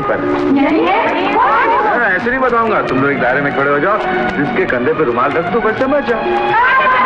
पर। ऐसे नहीं बताऊंगा, तुम लोग एक दायरे में खड़े हो जाओ, जिसके कंधे पे रुमाल रख दो, बस समझ जाओ।